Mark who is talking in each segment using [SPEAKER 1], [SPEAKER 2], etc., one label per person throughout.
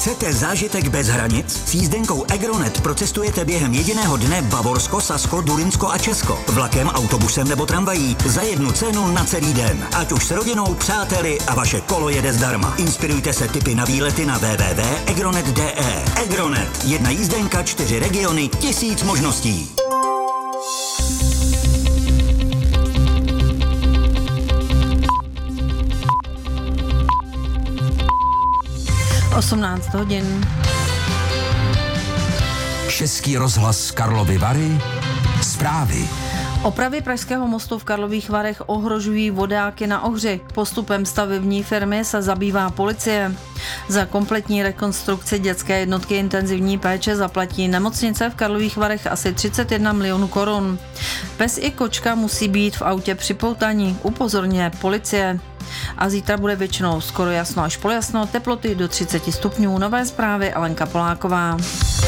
[SPEAKER 1] Chcete zážitek bez hranic? S jízdenkou Agronet procestujete během jediného dne Bavorsko, Sasko, Durinsko a Česko. Vlakem, autobusem nebo tramvají za jednu cenu na celý den. Ať už s rodinou, přáteli a vaše kolo jede zdarma. Inspirujte se tipy na výlety na www.agronet.de. Agronet. Jedna jízdenka, 4 regiony, 1000 možností.
[SPEAKER 2] 18 hodin.
[SPEAKER 3] Český rozhlas Karlovy Vary. Zprávy.
[SPEAKER 2] Opravy Pražského mostu v Karlových Varech ohrožují vodáky na Ohři. Postupem stavební firmy se zabývá policie. Za kompletní rekonstrukci dětské jednotky intenzivní péče zaplatí nemocnice v Karlových Varech asi 31 milionů korun. Pes i kočka musí být v autě připoutaní, upozorňuje policie. A zítra bude většinou skoro jasno až polojasno, teploty do 30 stupňů. Nové zprávy Alenka Poláková.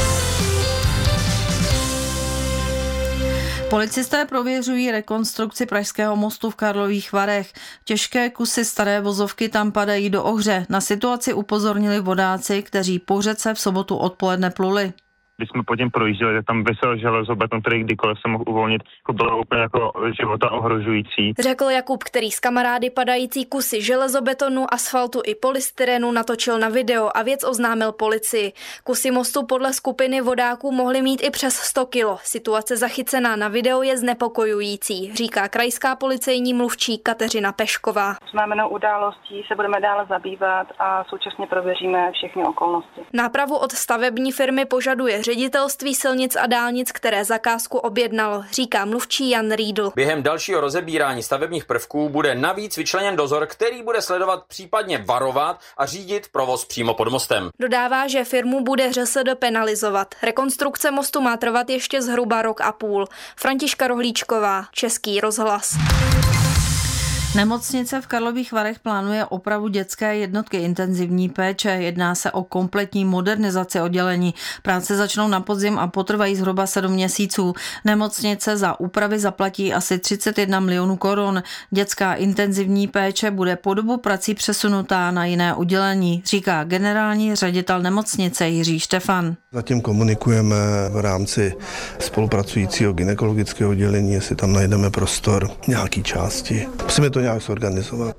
[SPEAKER 2] Policisté prověřují rekonstrukci Pražského mostu v Karlových Varech. Těžké kusy staré vozovky tam padají do Ohře. Na situaci upozornili vodáci, kteří po řece v sobotu odpoledne pluli.
[SPEAKER 4] Když jsme po těm projížděli, tak tam visel železobeton, který kdykoliv se mohl uvolnit, bylo úplně jako života ohrožující.
[SPEAKER 5] Řekl Jakub, který s kamarády padající kusy železobetonu, asfaltu i polystyrenu natočil na video a věc oznámil policii. Kusy mostu podle skupiny vodáků mohly mít i přes 100 kilo. Situace zachycená na videu je znepokojující, říká krajská policejní mluvčí Kateřina Pešková.
[SPEAKER 6] Známenou událostí se budeme dále zabývat a současně prověříme všechny okolnosti.
[SPEAKER 5] Nápravu od stavební firmy požaduje Ředitelství silnic a dálnic, které zakázku objednalo, říká mluvčí Jan Riedl.
[SPEAKER 7] Během dalšího rozebírání stavebních prvků bude navíc vyčleněn dozor, který bude sledovat, případně varovat a řídit provoz přímo pod mostem.
[SPEAKER 5] Dodává, že firmu bude ŘSD penalizovat. Rekonstrukce mostu má trvat ještě zhruba rok a půl. Františka Rohlíčková, Český rozhlas.
[SPEAKER 2] Nemocnice v Karlových Varech plánuje opravu dětské jednotky intenzivní péče. Jedná se o kompletní modernizaci oddělení. Práce začnou na podzim a potrvají zhruba 7 měsíců. Nemocnice za úpravy zaplatí asi 31 milionů korun. Dětská intenzivní péče bude po dobu prací přesunutá na jiné oddělení, říká generální ředitel nemocnice Jiří Štefan.
[SPEAKER 8] Zatím komunikujeme v rámci spolupracujícího gynekologického oddělení, jestli tam najdeme prostor nějaký části. Musíme to nějak zorganizovat.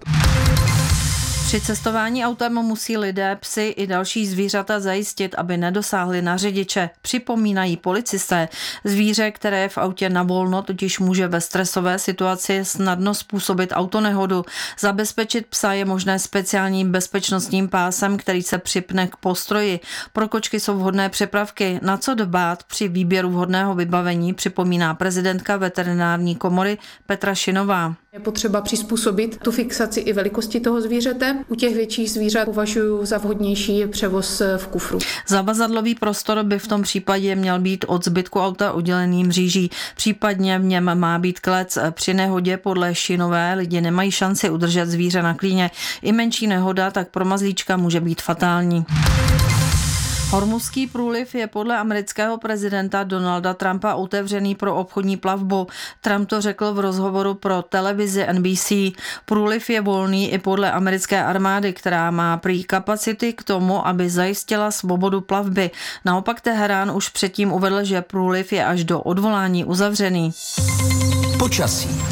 [SPEAKER 2] Při cestování autem musí lidé, psy i další zvířata zajistit, aby nedosáhli na řidiče. Připomínají policisté. Zvíře, které je v autě na volno, totiž může ve stresové situaci snadno způsobit autonehodu. Zabezpečit psa je možné speciálním bezpečnostním pásem, který se připne k postroji. Pro kočky jsou vhodné přepravky. Na co dbát při výběru vhodného vybavení, připomíná prezidentka veterinární komory Petra Šinová.
[SPEAKER 9] Je potřeba přizpůsobit tu fixaci i velikosti toho zvířete. U těch větších zvířat považuji za vhodnější převoz v kufru.
[SPEAKER 2] Zavazadlový prostor by v tom případě měl být od zbytku auta oddělený mříží. Případně v něm má být klec. Při nehodě podle Šinové lidi nemají šanci udržet zvíře na klíně. I menší nehoda tak pro mazlíčka může být fatální. Hormuzský průliv je podle amerického prezidenta Donalda Trumpa otevřený pro obchodní plavbu. Trump to řekl v rozhovoru pro televizi NBC. Průliv je volný i podle americké armády, která má prý kapacity k tomu, aby zajistila svobodu plavby. Naopak Teherán už předtím uvedl, že průliv je až do odvolání uzavřený.
[SPEAKER 3] Počasí.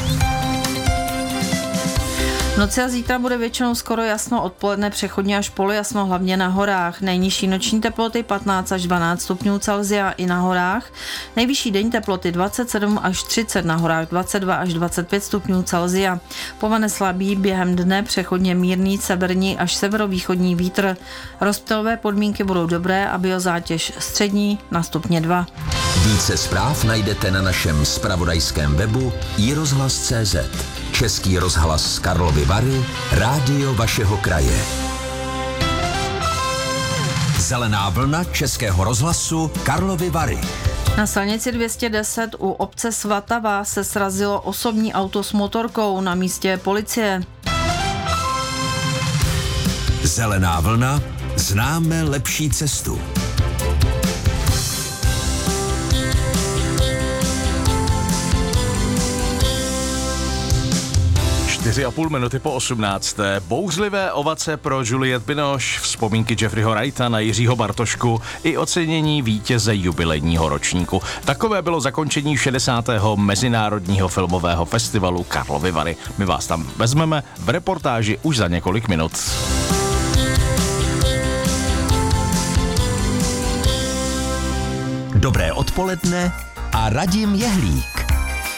[SPEAKER 2] V noci a zítra bude většinou skoro jasno, odpoledne přechodně až polojasno, hlavně na horách. Nejnižší noční teploty 15 až 12 stupňů Celsia i na horách. Nejvyšší denní teploty 27 až 30, na horách 22 až 25 stupňů Celsia. Povane slabý, během dne přechodně mírný severní až severovýchodní vítr. Rozptylové podmínky budou dobré a biozátěž střední na stupně 2.
[SPEAKER 3] Více zpráv najdete na našem zpravodajském webu iRozhlas.cz. Český rozhlas Karlovy Vary, rádio vašeho kraje. Zelená vlna Českého rozhlasu Karlovy Vary.
[SPEAKER 2] Na silnici 210 u obce Svatava se srazilo osobní auto s motorkou, na místě je policie.
[SPEAKER 3] Zelená vlna, známe lepší cestu.
[SPEAKER 10] 4,5 minuty po 18. Bouřlivé ovace pro Juliette Binoche, vzpomínky Jeffreyho Wrighta na Jiřího Bartošku i ocenění vítěze jubilejního ročníku. Takové bylo zakončení 60. Mezinárodního filmového festivalu Karlovy Vary. My vás tam vezmeme v reportáži už za několik minut.
[SPEAKER 3] Dobré odpoledne a Radim Jehlík.